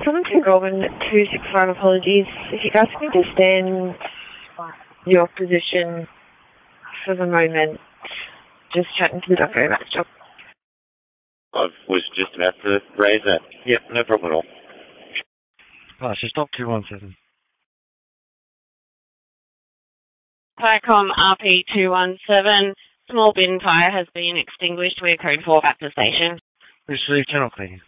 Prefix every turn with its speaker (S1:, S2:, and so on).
S1: Welcome to Goulburn 265 Apologies. If you guys can just stand your position for the moment, just chatting to the doco about the job.
S2: I was just about to raise that. Yep, no problem at all.
S3: Pass, just stop 217.
S4: Viacom RP217, small bin fire has been extinguished. We're code 4 back to the station.
S3: Receive channel cleaning.